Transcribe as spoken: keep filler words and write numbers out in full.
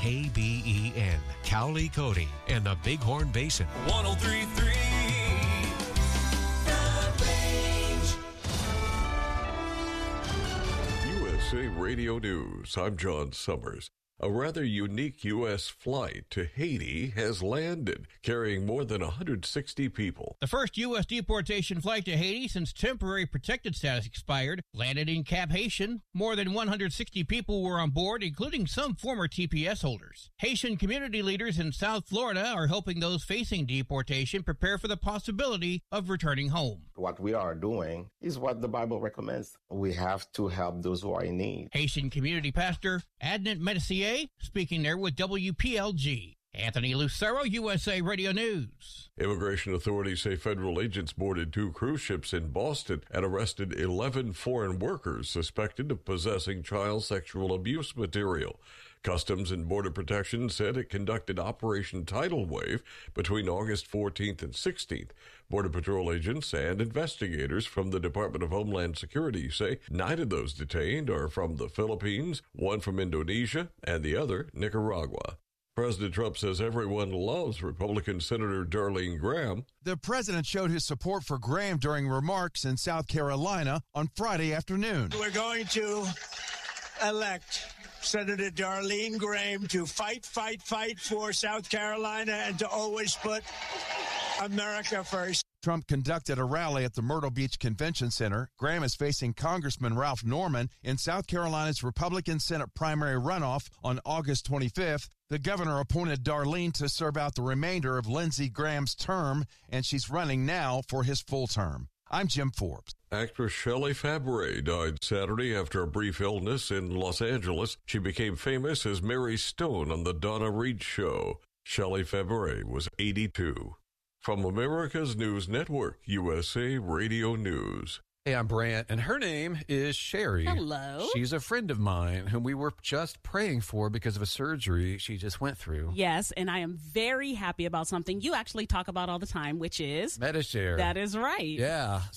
K B E N, Cowley, Cody, and the Bighorn Basin. one oh three point three The Range. U S A Radio News. I'm John Summers. A rather unique U S flight to Haiti has landed, carrying more than one hundred sixty people. The first U S deportation flight to Haiti since temporary protected status expired landed in Cap Haitian. More than one hundred sixty people were on board, including some former T P S holders. Haitian community leaders in South Florida are helping those facing deportation prepare for the possibility of returning home. What we are doing is what the Bible recommends. We have to help those who are in need. Haitian community pastor Adnan Medicier speaking there with W P L G. Anthony Lucero, U S A Radio News. Immigration authorities say federal agents boarded two cruise ships in Boston and arrested eleven foreign workers suspected of possessing child sexual abuse material. Customs and Border Protection said it conducted Operation Tidal Wave between August fourteenth and sixteenth. Border Patrol agents and investigators from the Department of Homeland Security say nine of those detained are from the Philippines, one from Indonesia, and the other Nicaragua. President Trump says everyone loves Republican Senator Darlene Graham. The president showed his support for Graham during remarks in South Carolina on Friday afternoon. We're going to elect Senator Darlene Graham to fight, fight, fight for South Carolina and to always put America first. Trump conducted a rally at the Myrtle Beach Convention Center. Graham is facing Congressman Ralph Norman in South Carolina's Republican Senate primary runoff on August twenty-fifth. The governor appointed Darlene to serve out the remainder of Lindsey Graham's term, and she's running now for his full term. I'm Jim Forbes. Actress Shelley Fabares died Saturday after a brief illness in Los Angeles. She became famous as Mary Stone on The Donna Reed Show. Shelley Fabares was eighty-two. From America's News Network, U S A Radio News. Hey, I'm Brant, and her name is Sherry. Hello. She's a friend of mine whom we were just praying for because of a surgery she just went through. Yes, and I am very happy about something you actually talk about all the time, which is... Medi-Share. That is right. Yeah.